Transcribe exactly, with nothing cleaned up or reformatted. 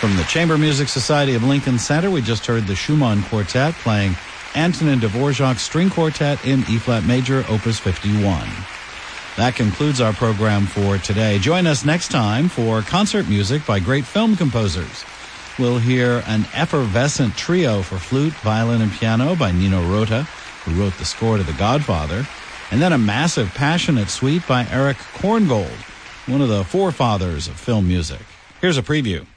From the Chamber Music Society of Lincoln Center, we just heard the Schumann Quartet playing Antonin Dvorak's String Quartet in E-flat major, Opus fifty-one. That concludes our program for today. Join us next time for concert music by great film composers. We'll hear an effervescent trio for flute, violin, and piano by Nino Rota, who wrote the score to The Godfather, and then a massive, passionate suite by Eric Korngold, one of the forefathers of film music. Here's a preview.